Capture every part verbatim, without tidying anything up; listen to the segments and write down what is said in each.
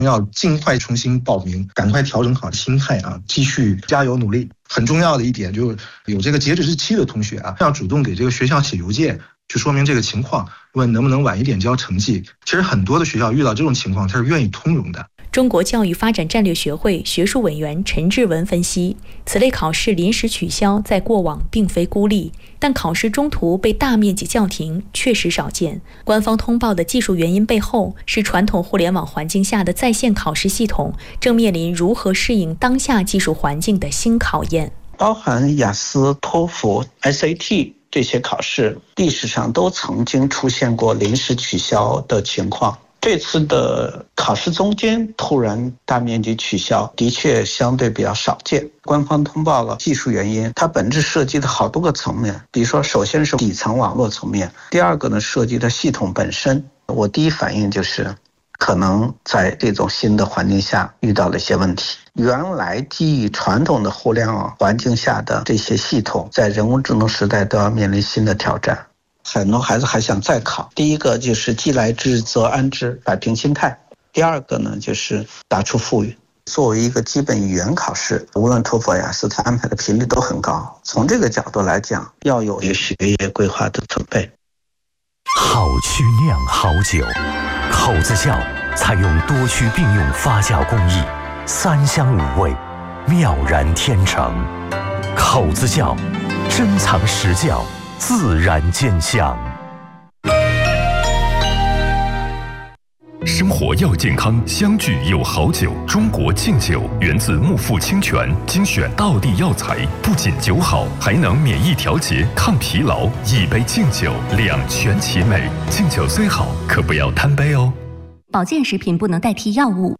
要尽快重新报名，赶快调整好心态啊，继续加油努力。很重要的一点就是有这个截止日期的同学啊，要主动给这个学校写邮件去说明这个情况，问能不能晚一点交成绩。其实很多的学校遇到这种情况，它是愿意通融的。 中国教育发展战略学会学术委员陈志文分析，此类考试临时取消在过往并非孤立，但考试中途被大面积叫停确实少见。官方通报的技术原因背后，是传统互联网环境下的在线考试系统正面临如何适应当下技术环境的新考验。 包含雅思、托福、S A T 这些考试，历史上都曾经出现过临时取消的情况。这次的考试中间突然大面积取消，的确相对比较少见。官方通报了技术原因，它本质涉及的好多个层面，比如说首先是底层网络层面，第二个呢涉及的系统本身。我第一反应就是可能在这种新的环境下遇到了一些问题。原来基于传统的互联网环境下的这些系统，在人工智能时代都要面临新的挑战。很多孩子还想再考，第一个就是既来之则安之，摆平心态；第二个呢就是答出腹语。作为一个基本语言考试，无论托福、雅思，它安排的频率都很高。从这个角度来讲，要有一个学业规划的准备。 好曲酿好酒，口子窖采用多区并用发酵工艺，三香五味，妙然天成。口子窖，珍藏实窖，自然见香。 生活要健康，相聚有好酒。中国敬酒源自木富清泉，精选道地药材，不仅酒好，还能免疫调节、抗疲劳。一杯敬酒，两全其美。敬酒虽好，可不要贪杯哦。 保健食品不能代替药物。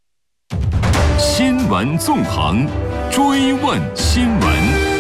新闻纵横，追问新闻。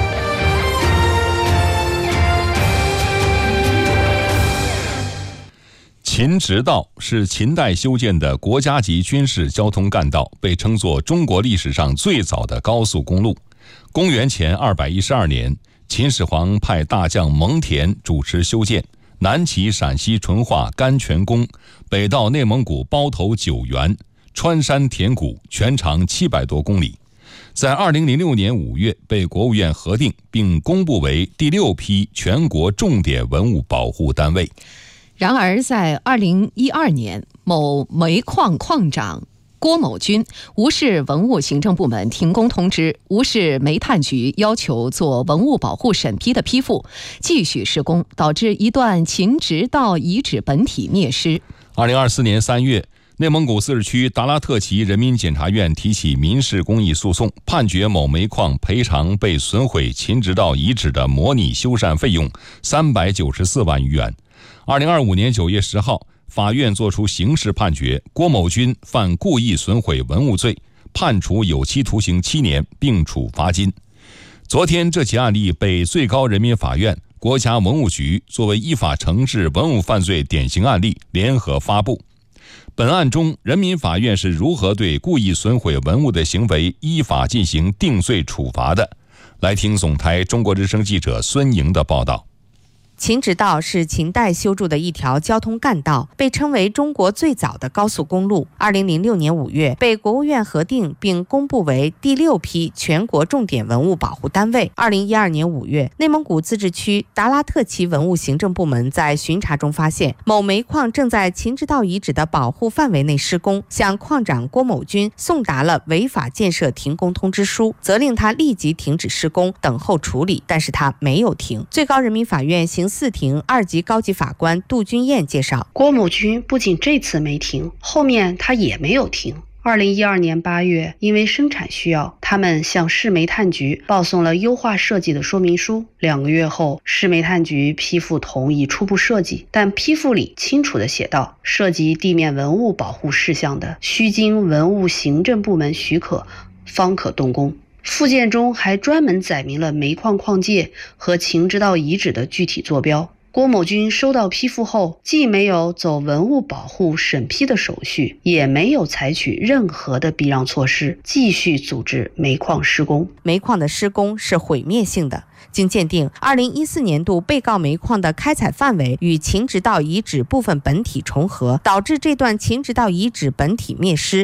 秦直道是秦代修建的国家级军事交通干道，被称作中国历史上最早的高速公路。公元前二百一十二年，秦始皇派大将蒙恬主持修建，南起陕西淳化甘泉宫，北到内蒙古包头九原，穿山填谷，全长七百多公里。在二零零六年五月被国务院核定并公布为第六批全国重点文物保护单位。 然而在二零一二年，某煤矿矿长郭某军无视文物行政部门停工通知，无视煤炭局要求做文物保护审批的批复，继续施工，导致一段秦直道遗址本体灭失。 二零二四年三月，内蒙古自治区达拉特旗人民检察院提起民事公益诉讼，判决某煤矿赔偿被损毁秦直道遗址的模拟修缮费用三百九十四万余元。二零二五年九月十号，法院作出刑事判决，郭某军犯故意损毁文物罪，判处有期徒刑七年，并处罚金。昨天，这起案例被最高人民法院、国家文物局作为依法惩治文物犯罪典型案例联合发布。本案中，人民法院是如何对故意损毁文物的行为依法进行定罪处罚的？来听总台中国之声记者孙莹的报道。 秦直道是秦代修筑的一条交通干道，被称为中国最早的高速公路。二零零六年五月被国务院核定并公布为第六批全国重点文物保护单位。二零一二年五月，内蒙古自治区达拉特旗文物行政部门在巡查中发现，某煤矿正在秦直道遗址的保护范围内施工，向矿长郭某军送达了违法建设停工通知书，责令他立即停止施工，等候处理，但是他没有停。最高人民法院刑四庭二级高级法官杜君燕介绍， 郭某军不仅这次没停，后面他也没有停。二零一二年八月，因为生产需要，他们向市煤炭局报送了优化设计的说明书。两个月后，市煤炭局批复同意初步设计，但批复里清楚地写道，涉及地面文物保护事项的，需经文物行政部门许可，方可动工。附件中还专门载明了煤矿矿界和秦直道遗址的具体坐标。 郭某军收到批复后，既没有走文物保护审批的手续，也没有采取任何的避让措施，继续组织煤矿施工。 煤矿的施工是毁灭性的。经鉴定，二零一四年度被告煤矿的开采范围与秦直道遗址部分本体重合，导致这段秦直道遗址本体灭失。